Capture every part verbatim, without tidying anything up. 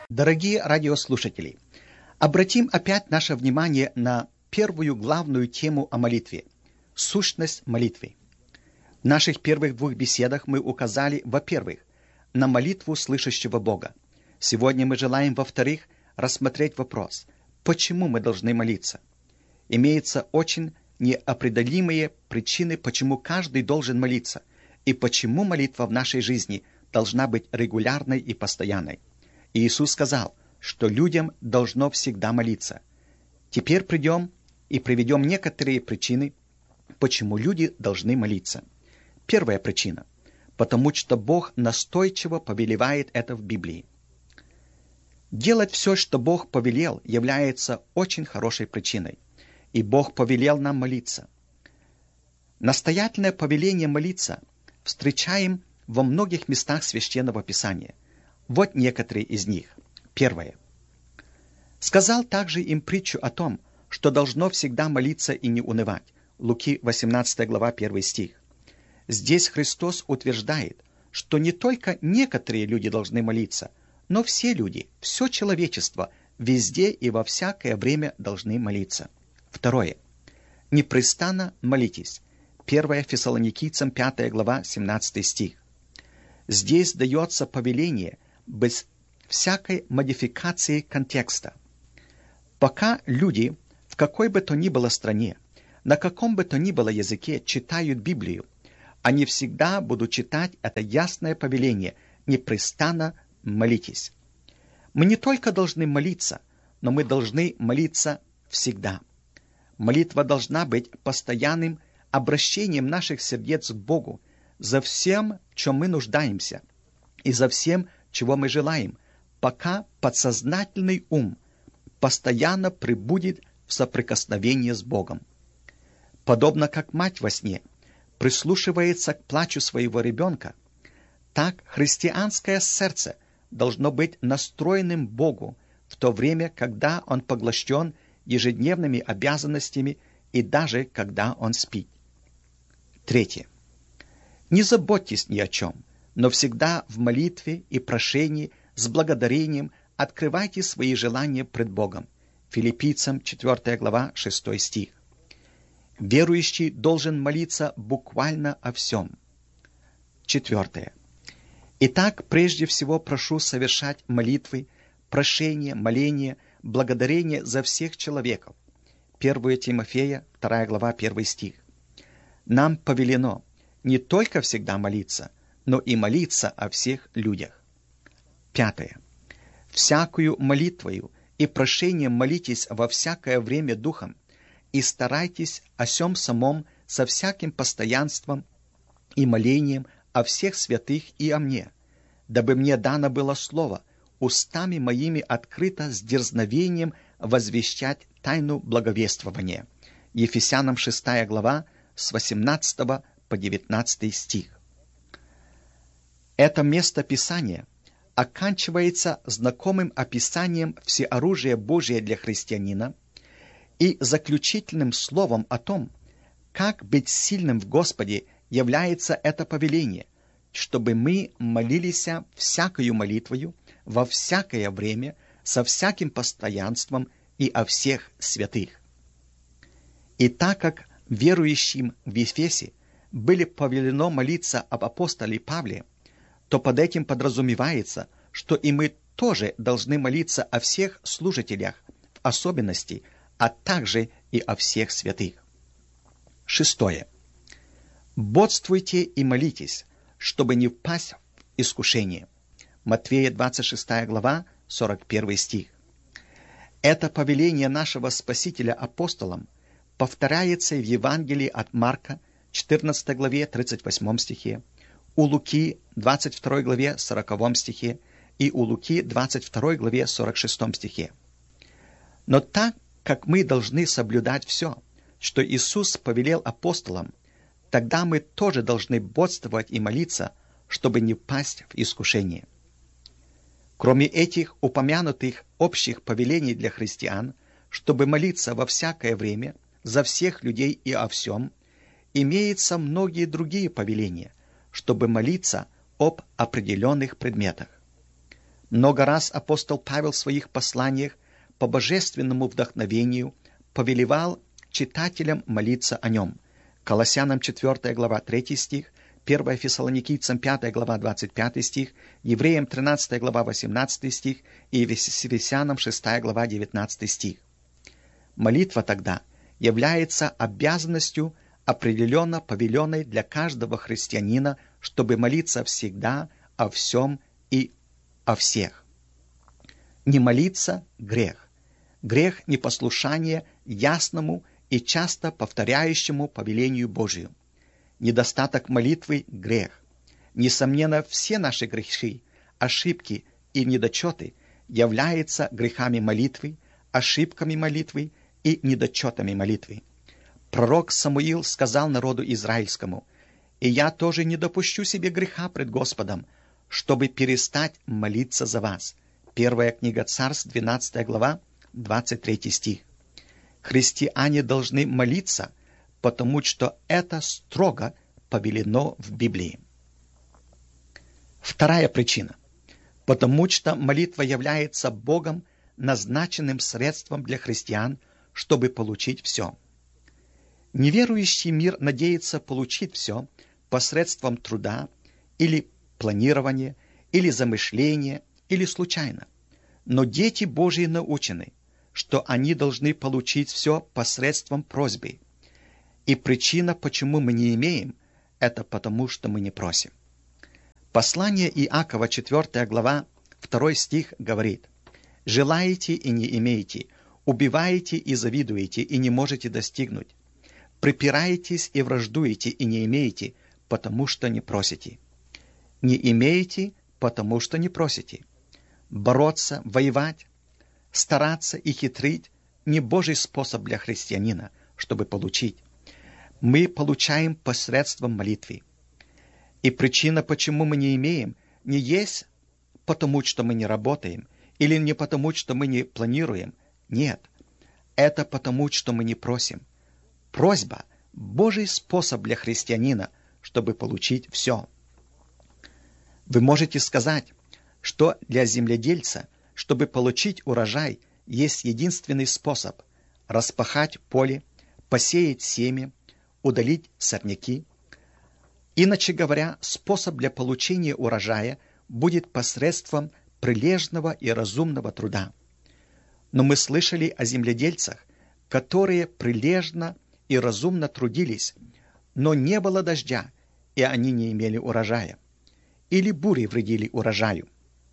Дорогие радиослушатели, обратим опять наше внимание на первую главную тему о молитве – сущность молитвы. В наших первых двух беседах мы указали, во-первых, на молитву слышащего Бога. Сегодня мы желаем, во-вторых, рассмотреть вопрос, почему мы должны молиться. Имеются очень неопределимые причины, почему каждый должен молиться, и почему молитва в нашей жизни должна быть регулярной и постоянной. И Иисус сказал, что людям должно всегда молиться. Теперь придем и приведем некоторые причины, почему люди должны молиться. Первая причина – потому что Бог настойчиво повелевает это в Библии. Делать все, что Бог повелел, является очень хорошей причиной, и Бог повелел нам молиться. Настоятельное повеление молиться встречаем во многих местах Священного Писания. Вот некоторые из них. Первое. «Сказал также им притчу о том, что должно всегда молиться и не унывать». Луки, восемнадцатая глава, первый стих. Здесь Христос утверждает, что не только некоторые люди должны молиться, но все люди, все человечество, везде и во всякое время должны молиться. Второе. «Непрестанно молитесь». первое Фессалоникийцам, пятая глава, семнадцатый стих. Здесь дается повеление без всякой модификации контекста. Пока люди в какой бы то ни было стране, на каком бы то ни было языке читают Библию, они всегда будут читать это ясное повеление «непрестанно молитесь». Мы не только должны молиться, но мы должны молиться всегда. Молитва должна быть постоянным обращением наших сердец к Богу за всем, в чем мы нуждаемся, и за всем, чего мы желаем, пока подсознательный ум постоянно пребудет в соприкосновении с Богом. Подобно как мать во сне прислушивается к плачу своего ребенка, так христианское сердце должно быть настроенным Богу в то время, когда он поглощен ежедневными обязанностями и даже когда он спит. Третье. Не заботьтесь ни о чем, но всегда в молитве и прошении с благодарением открывайте свои желания пред Богом. Филиппийцам, четвёртая глава, шестой стих. Верующий должен молиться буквально о всем. Четвертое. Итак, прежде всего прошу совершать молитвы, прошения, моления, благодарение за всех человеков. первое Тимофея, вторая глава, первый стих. Нам повелено не только всегда молиться, но и молиться о всех людях. Пятое. Всякую молитвою и прошением молитесь во всякое время духом, и старайтесь о сем самом со всяким постоянством и молением о всех святых и о мне, дабы мне дано было слово, устами моими открыто с дерзновением возвещать тайну благовествования. Ефесянам шестая глава, с восемнадцатого по девятнадцатый стих. Это место Писания оканчивается знакомым описанием всеоружия Божия для христианина и заключительным словом о том, как быть сильным в Господе является это повеление, чтобы мы молились всякою молитвою, во всякое время, со всяким постоянством и о всех святых. И так как верующим в Ефесе были повелено молиться об апостоле Павле, то под этим подразумевается, что и мы тоже должны молиться о всех служителях, в особенности, а также и о всех святых. Шестое. Бодствуйте и молитесь, чтобы не впасть в искушение. Матфея двадцать шестая глава, сорок первый стих. Это повеление нашего Спасителя апостолам повторяется в Евангелии от Марка, четырнадцатой главе, тридцать восьмом стихе, у Луки, двадцать второй главе, сороковом стихе и у Луки, двадцать второй главе, сорок шестом стихе. Но так, как мы должны соблюдать все, что Иисус повелел апостолам, тогда мы тоже должны бодствовать и молиться, чтобы не впасть в искушение. Кроме этих упомянутых общих повелений для христиан, чтобы молиться во всякое время, за всех людей и о всем, имеются многие другие повеления, чтобы молиться об определенных предметах. Много раз апостол Павел в своих посланиях по божественному вдохновению повелевал читателям молиться о нем. Колоссянам четвёртая глава третий стих, первое Фессалоникийцам пятая глава двадцать пятый стих, Евреям тринадцатая глава восемнадцатый стих и Ефесянам шестая глава девятнадцатый стих. Молитва тогда является обязанностью, определенно повеленной для каждого христианина, чтобы молиться всегда, о всем и о всех. Не молиться – грех. Грех непослушания ясному и часто повторяющему повелению Божию. Недостаток молитвы – грех. Несомненно, все наши грехи, ошибки и недочеты являются грехами молитвы, ошибками молитвы и недочетами молитвы. Пророк Самуил сказал народу израильскому: «И я тоже не допущу себе греха пред Господом, чтобы перестать молиться за вас». Первая книга Царств, двенадцатая глава, двадцать третий стих. Христиане должны молиться, потому что это строго повелено в Библии. Вторая причина. Потому что молитва является Богом назначенным средством для христиан, чтобы получить все. Неверующий мир надеется получить все посредством труда или планирования, или замышления, или случайно. Но дети Божьи научены, что они должны получить все посредством просьбы. И причина, почему мы не имеем, это потому, что мы не просим. Послание Иакова, четвёртая глава, второй стих говорит: «Желаете и не имеете, убиваете и завидуете, и не можете достигнуть. Припираетесь и враждуете, и не имеете, потому что не просите». Не имеете, потому что не просите. Бороться, воевать, стараться и хитрить – не Божий способ для христианина, чтобы получить. Мы получаем посредством молитвы. И причина, почему мы не имеем, не есть потому, что мы не работаем, или не потому, что мы не планируем. Нет, это потому, что мы не просим. Просьба – Божий способ для христианина, чтобы получить все. Вы можете сказать, что для земледельца, чтобы получить урожай, есть единственный способ – распахать поле, посеять семя, удалить сорняки. Иначе говоря, способ для получения урожая будет посредством прилежного и разумного труда. Но мы слышали о земледельцах, которые прилежно и разумно трудились, но не было дождя, и они не имели урожая. Или бури вредили урожаю.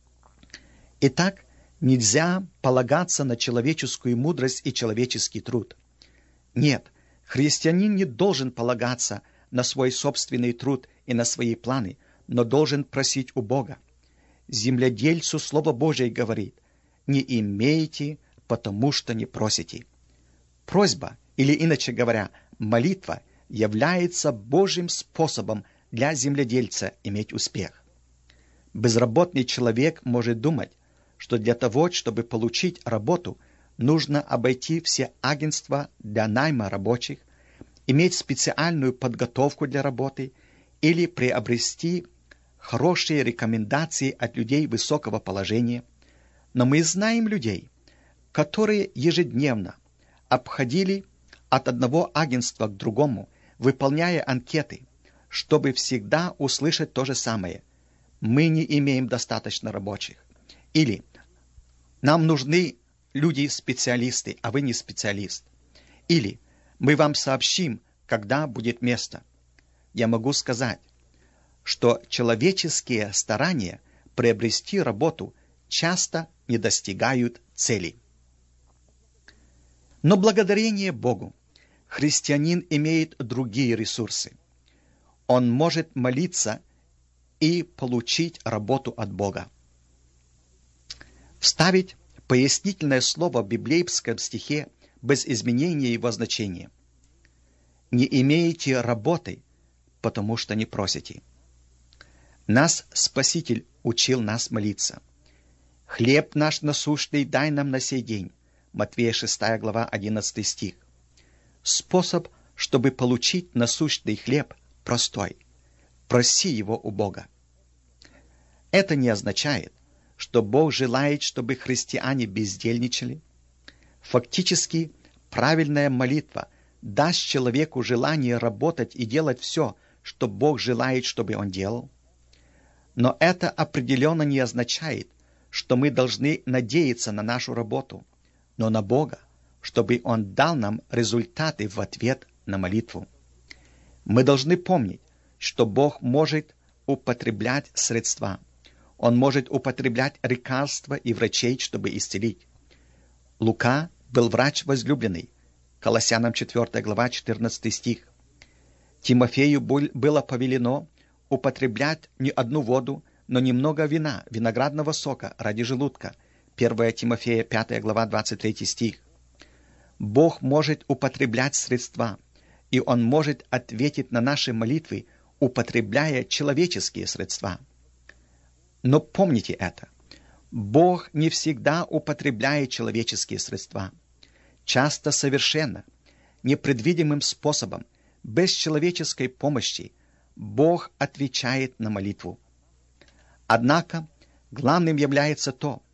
Итак, нельзя полагаться на человеческую мудрость и человеческий труд. Нет, христианин не должен полагаться на свой собственный труд и на свои планы, но должен просить у Бога. Земледельцу Слово Божие говорит: «Не имеете, потому что не просите». Просьба, или иначе говоря, молитва, является Божьим способом для земледельца иметь успех. Безработный человек может думать, что для того, чтобы получить работу, нужно обойти все агентства для найма рабочих, иметь специальную подготовку для работы или приобрести хорошие рекомендации от людей высокого положения. Но мы знаем людей, которые ежедневно обходили от одного агентства к другому, выполняя анкеты, чтобы всегда услышать то же самое: «Мы не имеем достаточно рабочих». Или «Нам нужны люди-специалисты, а вы не специалист». Или «Мы вам сообщим, когда будет место». Я могу сказать, что человеческие старания приобрести работу часто не достигают цели. Но благодарение Богу христианин имеет другие ресурсы. Он может молиться и получить работу от Бога. Вставить пояснительное слово в библейском стихе без изменения его значения. Не имеете работы, потому что не просите. Нас Спаситель учил нас молиться. «Хлеб наш насущный дай нам на сей день». Матвея шестая глава одиннадцатый стих. Способ, чтобы получить насущный хлеб, простой. Проси его у Бога. Это не означает, что Бог желает, чтобы христиане бездельничали? Фактически, правильная молитва даст человеку желание работать и делать все, что Бог желает, чтобы он делал. Но это определенно не означает, что мы должны надеяться на нашу работу, но на Бога, чтобы Он дал нам результаты в ответ на молитву. Мы должны помнить, что Бог может употреблять средства. Он может употреблять лекарства и врачей, чтобы исцелить. Лука был врач возлюбленный. Колоссянам четвёртая глава, четырнадцатый стих. Тимофею было повелено употреблять не одну воду, но немного вина, виноградного сока ради желудка. первое Тимофея пятая глава, двадцать третий стих. Бог может употреблять средства, и Он может ответить на наши молитвы, употребляя человеческие средства. Но помните это. Бог не всегда употребляет человеческие средства. Часто совершенно, непредвидимым способом, без человеческой помощи, Бог отвечает на молитву. Однако, главным является то,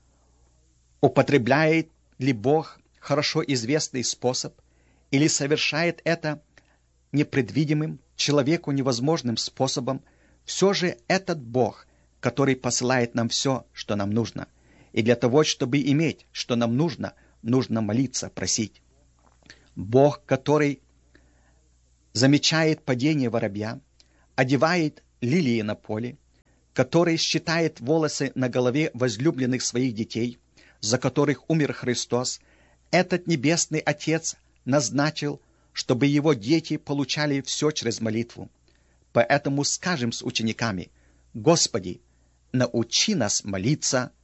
употребляет ли Бог хорошо известный способ или совершает это непредвидимым, человеку невозможным способом. Все же этот Бог, который посылает нам все, что нам нужно. И для того, чтобы иметь, что нам нужно, нужно молиться, просить. Бог, который замечает падение воробья, одевает лилии на поле, который считает волосы на голове возлюбленных своих детей, за которых умер Христос, этот Небесный Отец назначил, чтобы его дети получали все через молитву. Поэтому скажем с учениками: «Господи, научи нас молиться